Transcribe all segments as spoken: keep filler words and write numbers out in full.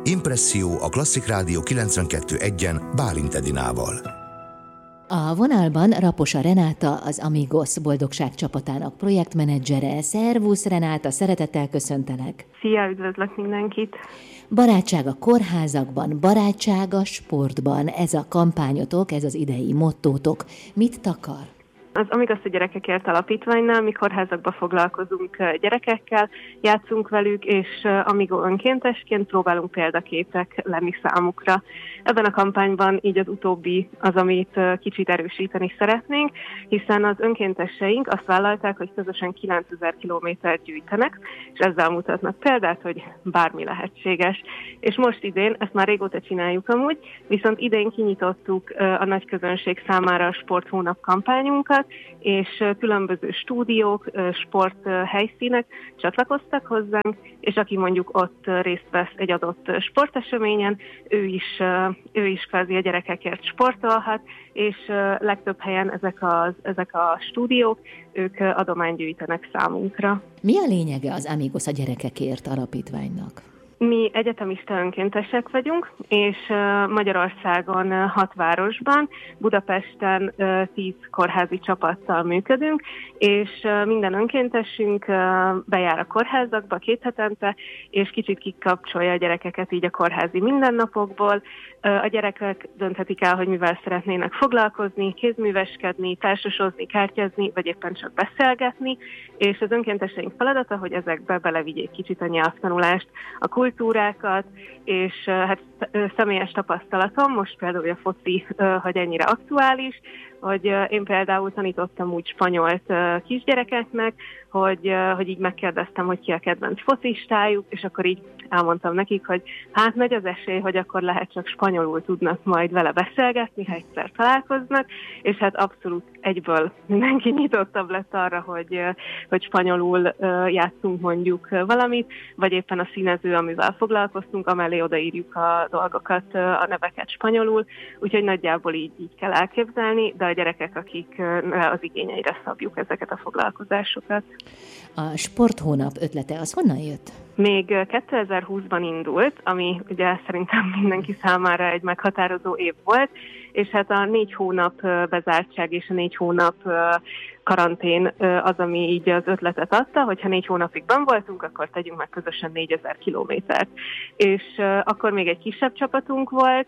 Impresszió a Klasszik Rádió kilencvenkettő egyen Bálint Edinával. A vonalban Raposa Renáta, az Amigos Boldogság csapatának projektmenedzsere. Szervusz Renáta, szeretettel köszöntelek. Szia, üdvözlök mindenkit! Barátság a kórházakban, barátság a sportban. Ez a kampányotok, ez az idei mottótok. Mit takar? Az Amigos a Gyerekekért Alapítványnál mi kórházakba foglalkozunk gyerekekkel, játszunk velük, és Amigo önkéntesként próbálunk példaképek lenni számukra. Ebben a kampányban így az utóbbi az, amit kicsit erősíteni szeretnénk, hiszen az önkénteseink azt vállalták, hogy közösen kilencezer kilométert gyűjtenek, és ezzel mutatnak példát, hogy bármi lehetséges. És most idén, ezt már régóta csináljuk amúgy, viszont idén kinyitottuk a nagy közönség számára a sporthónap kampányunkat, és különböző stúdiók, sporthelyszínek csatlakoztak hozzánk, és aki mondjuk ott részt vesz egy adott sporteseményen, ő is, ő is kvázi a gyerekekért sportolhat, és legtöbb helyen ezek, az, ezek a stúdiók, ők adományt gyűjtenek számunkra. Mi a lényege az Amigos a Gyerekekért Alapítványnak? Mi egyetemista önkéntesek vagyunk, és Magyarországon hat városban, Budapesten tíz kórházi csapattal működünk, és minden önkéntesünk bejár a kórházakba két hetente, és kicsit kikapcsolja a gyerekeket így a kórházi mindennapokból. A gyerekek dönthetik el, hogy mivel szeretnének foglalkozni, kézműveskedni, társasozni, kártyázni, vagy éppen csak beszélgetni, és az önkénteseink feladata, hogy ezekbe belevigyék kicsit a nyelvtanulást, a kultúrákat, és hát személyes tapasztalatom, most például a foci, hogy ennyire aktuális, hogy én például tanítottam úgy spanyolt kisgyerekeknek, hogy, hogy így megkérdeztem, hogy ki a kedvenc focistájuk, és akkor így elmondtam nekik, hogy hát nagy az esély, hogy akkor lehet csak spanyolul tudnak majd vele beszélgetni, ha egyszer találkoznak, és hát abszolút egyből mindenki nyitottabb lett arra, hogy, hogy spanyolul játszunk mondjuk valamit, vagy éppen a színező, amivel foglalkoztunk, amellé odaírjuk a dolgokat, a neveket spanyolul, úgyhogy nagyjából így, így kell elképzelni, de a gyerekek, akik az igényeire szabjuk ezeket a foglalkozásokat. A sporthónap ötlete az honnan jött? Még kétezer-húszban indult, ami ugye szerintem mindenki számára egy meghatározó év volt, és hát a négy hónap bezártság és a négy hónap karantén az, ami így az ötletet adta, hogyha négy hónapig benn voltunk, akkor tegyünk meg közösen négyezer kilométert. És akkor még egy kisebb csapatunk volt,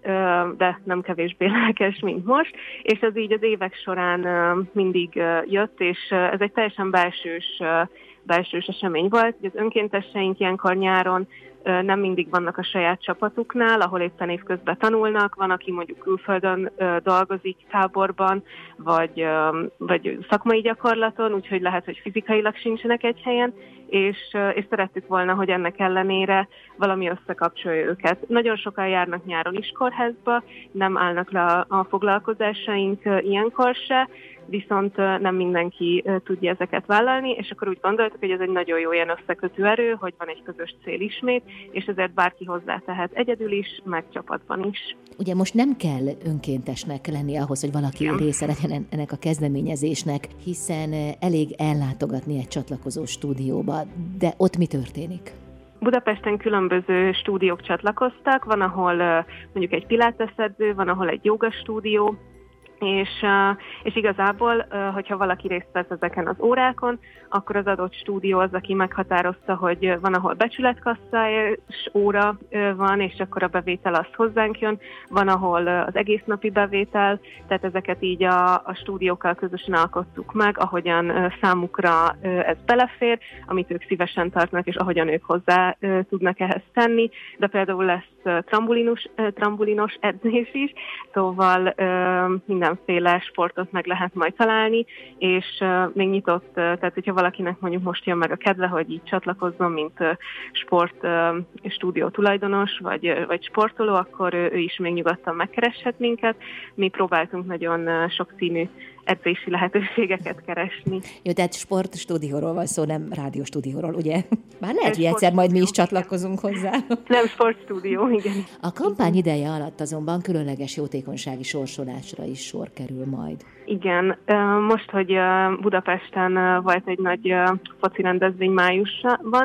de nem kevésbé lelkes, mint most, és ez így az évek során mindig jött, és ez egy teljesen belsős, belsős esemény volt. Az önkénteseink ilyenkor nyáron nem mindig vannak a saját csapatuknál, ahol éppen évközben tanulnak, van, aki mondjuk külföldön dolgozik táborban, vagy, vagy szakmai gyakorlaton, úgyhogy lehet, hogy fizikailag sincsenek egy helyen, és, és szerettük volna, hogy ennek ellenére valami összekapcsolja őket. Nagyon sokan járnak nyáron is kórházba, nem állnak le a, a foglalkozásaink ilyenkor se, viszont nem mindenki tudja ezeket vállalni, és akkor úgy gondoltuk, hogy ez egy nagyon jó ilyen összekötő erő, hogy van egy közös cél ismét, és ezért bárki hozzá tehet egyedül is, meg csapatban is. Ugye most nem kell önkéntesnek lenni ahhoz, hogy valaki Igen. része legyen ennek a kezdeményezésnek, hiszen elég ellátogatni egy csatlakozó stúdióba, de ott mi történik? Budapesten különböző stúdiók csatlakoztak, van, ahol mondjuk egy pilates edző, van, ahol egy joga stúdió, És, és igazából, hogyha valaki részt vesz ezeken az órákon, akkor az adott stúdió az, aki meghatározta, hogy van, ahol becsületkasszás óra van, és akkor a bevétel az hozzánk jön, van, ahol az egész napi bevétel, tehát ezeket így a, a stúdiókkal közösen alkottuk meg, ahogyan számukra ez belefér, amit ők szívesen tartnak, és ahogyan ők hozzá tudnak ehhez tenni, de például lesz trambulinos, trambulinos edzés is, szóval minden mindenféle sportot meg lehet majd találni, és uh, még nyitott, uh, tehát hogyha valakinek mondjuk most jön meg a kedve, hogy így csatlakozzon, mint uh, sport uh, stúdió tulajdonos, vagy, uh, vagy sportoló, akkor uh, ő is még nyugodtan megkereshet minket. Mi próbáltunk nagyon uh, sokszínű edzési lehetőségeket keresni. Jó, tehát sportstúdióról van szó, nem rádióstúdióról, ugye? Már lehet, hogy egyszer majd mi is csatlakozunk hozzá. Nem sportstúdió, igen. A kampány ideje alatt azonban különleges jótékonysági sorsolásra is sor kerül majd. Igen, most, hogy Budapesten volt egy nagy foci rendezvény májusban,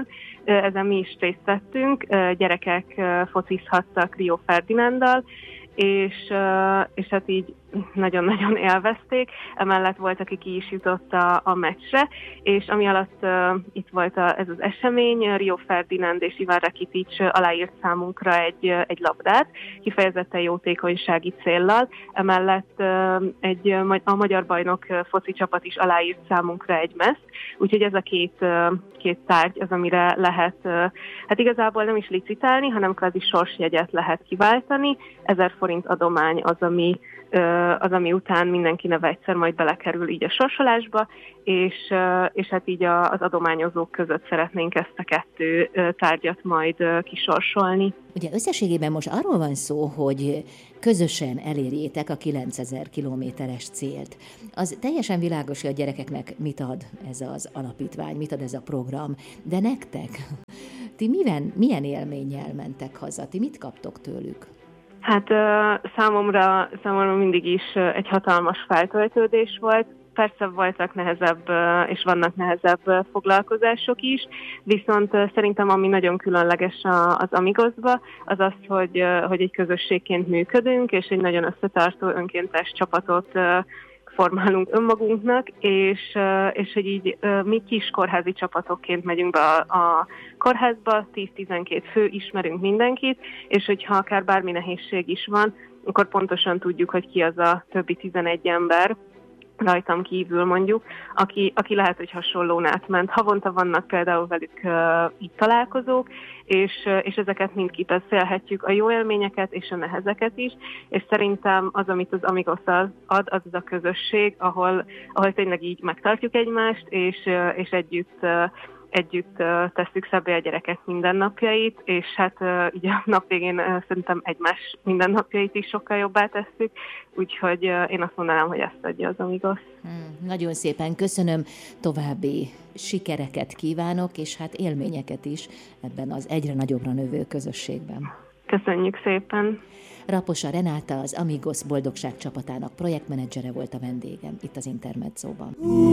ezen mi is részt vettünk, gyerekek focizhattak Rio Ferdinanddal, és, és hát így nagyon-nagyon élvezték, emellett volt, aki ki is jutott a, a meccsre, és ami alatt uh, itt volt a, ez az esemény, Rio Ferdinand és Ivan Rakitic aláírt számunkra egy, egy labdát, kifejezetten jótékonysági céllal, emellett uh, egy, a magyar bajnok foci csapat is aláírt számunkra egy meszt, úgyhogy ez a két, uh, két tárgy az, amire lehet, uh, hát igazából nem is licitálni, hanem kvázi sorsjegyet lehet kiváltani, ezer forint adomány az, ami az, ami után mindenki neve egyszer majd belekerül így a sorsolásba, és, és hát így az adományozók között szeretnénk ezt a kettő tárgyat majd kisorsolni. Ugye összességében most arról van szó, hogy közösen elérjétek a kilencezer kilométeres célt. Az teljesen világos, hogy a gyerekeknek mit ad ez az alapítvány, mit ad ez a program, de nektek, ti milyen, milyen élménnyel mentek haza, ti mit kaptok tőlük? Hát számomra, számomra mindig is egy hatalmas feltöltődés volt. Persze voltak nehezebb és vannak nehezebb foglalkozások is, viszont szerintem ami nagyon különleges az Amigosba, az az, hogy, hogy egy közösségként működünk, és egy nagyon összetartó önkéntes csapatot formálunk önmagunknak, és, és hogy így mi kis kórházi csapatokként megyünk be a, a kórházba, tíz-tizenkét fő, ismerünk mindenkit, és hogyha akár bármi nehézség is van, akkor pontosan tudjuk, hogy ki az a többi tizenegy ember, rajtam kívül mondjuk, aki, aki lehet, hogy hasonlón átment. Havonta vannak például velük uh, így találkozók, és, uh, és ezeket mind kibeszélhetjük, a jó élményeket és a nehezeket is, és szerintem az, amit az Amigos ad, az az a közösség, ahol, ahol tényleg így megtartjuk egymást, és, uh, és együtt uh, együtt uh, tesszük szebbé a gyerekek mindennapjait, és hát uh, így a nap végén uh, szerintem egymás mindennapjait is sokkal jobbá tesszük, úgyhogy uh, én azt mondanám, hogy ezt adja az Amigos. Hmm, nagyon szépen köszönöm, további sikereket kívánok, és hát élményeket is ebben az egyre nagyobbra növő közösségben. Köszönjük szépen! Raposa Renáta, az Amigos boldogság csapatának projektmenedzsere volt a vendégem itt az Intermedzóban.